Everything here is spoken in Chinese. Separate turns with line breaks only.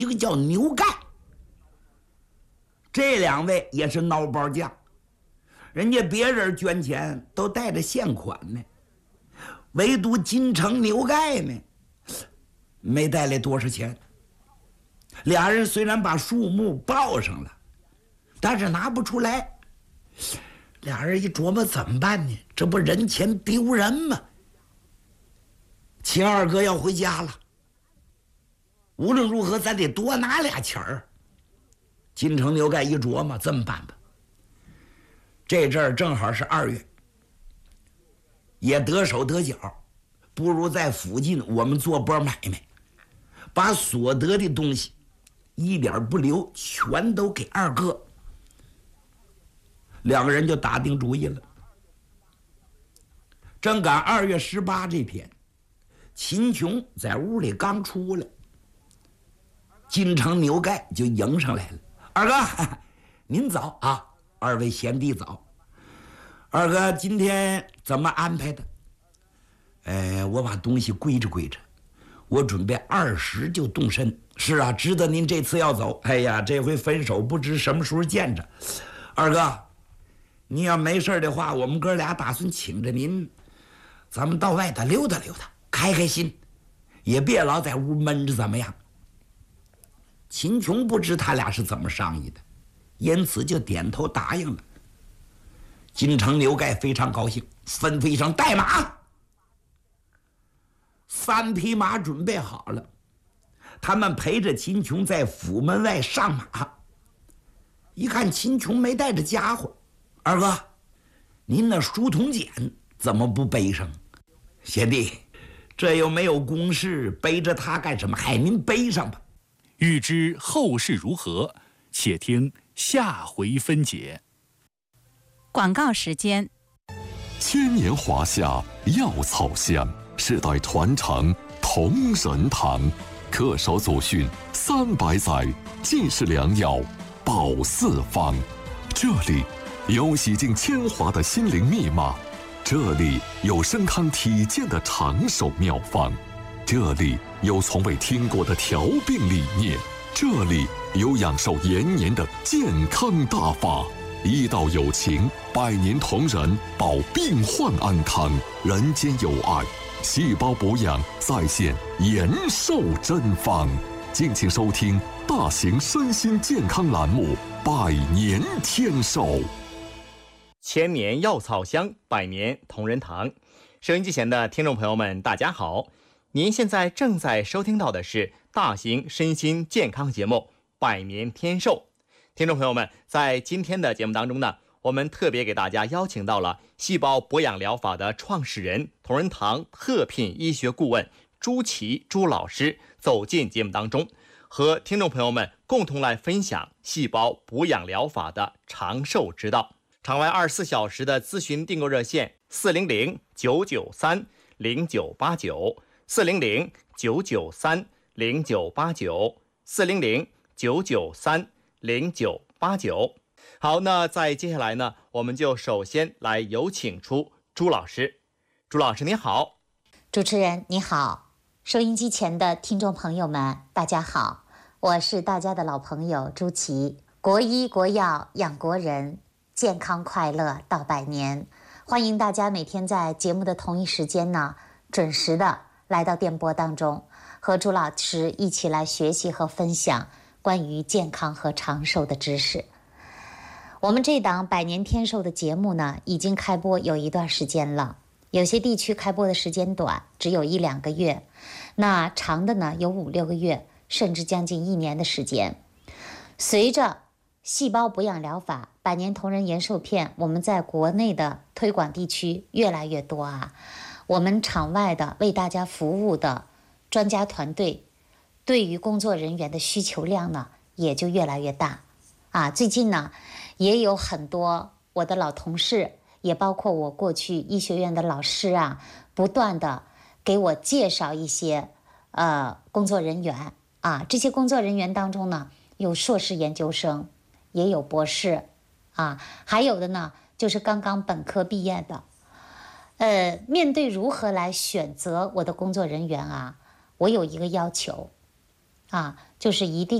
一个叫牛盖。这两位也是孬包将，人家别人捐钱都带着现款呢，唯独金城牛盖呢没带来多少钱。俩人虽然把数目报上了，但是拿不出来。俩人一琢磨怎么办呢？这不人前丢人吗？秦二哥要回家了，无论如何咱得多拿俩钱儿。金城牛盖一琢磨，这么办吧，这阵儿正好是2月，也得手得脚，不如在附近我们做波买卖，把所得的东西一点不留，全都给二哥。两个人就打定主意了。正赶2月18这天，秦琼在屋里刚出来，金城牛盖就迎上来了。二哥，您早啊！二位贤弟早。二哥今天怎么安排的？我把东西归置归置，我准备20就动身。是啊，知道您这次要走，哎呀，这回分手不知什么时候见着。二哥，你要没事的话，我们哥俩打算请着您，咱们到外头溜达溜达，开开心，也别老在屋闷着，怎么样？秦琼不知他俩是怎么商议的，因此就点头答应了。金城牛盖非常高兴，吩咐一声带马。3匹马准备好了，他们陪着秦琼在府门外上马。一看秦琼没带着家伙，二哥，您那书童锏怎么不背上？贤弟，这又没有公事，背着它干什么？嗨，您背上吧。
欲知后事如何，且听下回分解。
广告时间。
千年华夏药草香，世代传承同仁堂，恪守祖训300载，尽是良药保4方。这里有洗净铅华的心灵密码，这里有身康体健的长寿妙方，这里有从未听过的调病理念，这里有养寿延年的健康大法。医道有情，100年同仁，保病患安康，人间有爱，细胞补养在线延寿真方。敬请收听大型身心健康栏目《百年天寿》。
千年药草香，100年同仁堂。收音机前的听众朋友们，大家好，您现在正在收听到的是大型身心健康节目《百年天寿》。听众朋友们，在今天的节目当中呢，我们特别给大家邀请到了细胞博养疗法的创始人、同仁堂特聘医学顾问朱琦朱老师走进节目当中，和听众朋友们共同来分享细胞补养疗法的长寿之道。场外24小时的咨询订购热线400-993-0989，400-993-0989。好，那在接下来呢，我们就首先来有请出朱老师。朱老师你好。
主持人你好，收音机前的听众朋友们大家好，我是大家的老朋友朱琦。国医国药养国人，健康快乐到100年。欢迎大家每天在节目的同一时间呢，准时的来到电波当中，和朱老师一起来学习和分享关于健康和长寿的知识。我们这档100年天寿的节目呢，已经开播有一段时间了，有些地区开播的时间短，只有1-2个月，那长的呢有5-6个月，甚至将近1年的时间。随着细胞补养疗法、100年同仁延寿片，我们在国内的推广地区越来越多啊，我们场外的为大家服务的专家团队，对于工作人员的需求量呢，也就越来越大啊。最近呢，也有很多我的老同事，也包括我过去医学院的老师啊，不断的给我介绍一些工作人员啊。这些工作人员当中呢，有硕士研究生，也有博士啊，还有的呢就是刚刚本科毕业的。面对如何来选择我的工作人员啊，我有一个要求啊， 就是一定